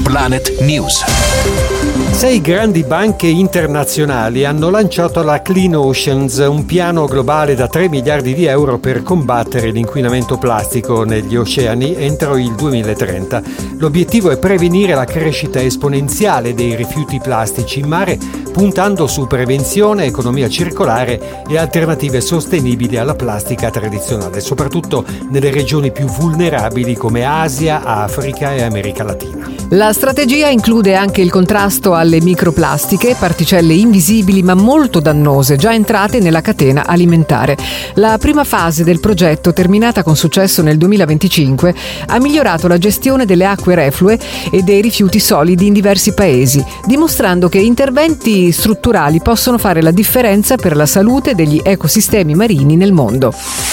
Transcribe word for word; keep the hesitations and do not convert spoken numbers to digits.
Planet News. Sei grandi banche internazionali hanno lanciato la Clean Oceans, un piano globale da tre miliardi di euro per combattere l'inquinamento plastico negli oceani entro il duemilatrenta. L'obiettivo è prevenire la crescita esponenziale dei rifiuti plastici in mare, puntando su prevenzione, economia circolare e alternative sostenibili alla plastica tradizionale, soprattutto nelle regioni più vulnerabili come Asia, Africa e America Latina. La strategia include anche il contrasto alle microplastiche, particelle invisibili ma molto dannose, già entrate nella catena alimentare. La prima fase del progetto, terminata con successo nel duemilaventicinque, ha migliorato la gestione delle acque reflue e dei rifiuti solidi in diversi paesi, dimostrando che interventi strutturali possono fare la differenza per la salute degli ecosistemi marini nel mondo.